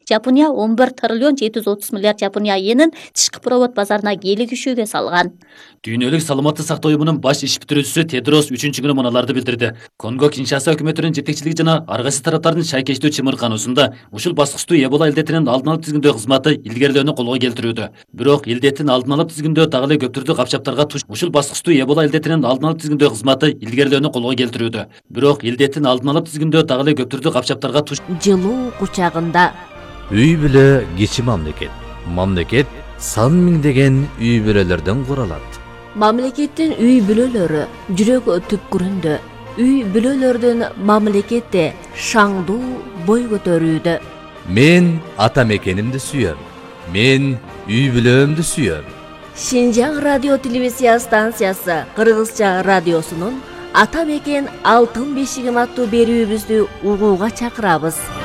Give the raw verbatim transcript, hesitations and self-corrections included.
Жапония он бир триллион жети жүз отуз миллиард Жапония йенин тышкы провод базарына келигишүүгө салган. Дүйнөлүк саламаттык сактоо уюмунун баш иш бүтүрүүчүсү Тедрос үчүнчү күнү муналарды билдирди. Конго Киншаса өкмөтүнүн жетекчилиги жана ар кайсы тараптардын шайкештүү чымыргануусунда ушул баскычтуу Эбола илдетинин алдын алып тизгиндөө кызматы илгерилөөнү колго келтирүүдө. Бирок илдеттин алдын алып тизгиндөө дагы эле көп түрдүү капчаптарга туш ушул баскычтуу Эбола илдетинин алдын алып тизгиндөө кызматы илгерилөөнү колго келтирүүдө. Бирок илдеттин алдын алып тизгиндөө дагы эле көп түрдүү капчаптарга туш жылуу кучагында. Үй бүлө кичи мамлекет. Мамлекет сан миңдеген үй бүлөлөрдөн куралат. Мамлекеттин үй бүлөлөрү жүрөк түпкүрүндө. Үй бүлөлөрдүн мамлекетте шаңдуу бой көтөрүүдө. Мен ата мекенимди сүйөм. Мен үй бүлөмдү сүйөм. Шинжаң радио телевизия станциясы Кыргызча радиосунун Ата мекен алтын бешигим аттуу берүүбүздү угууга чакырабыз.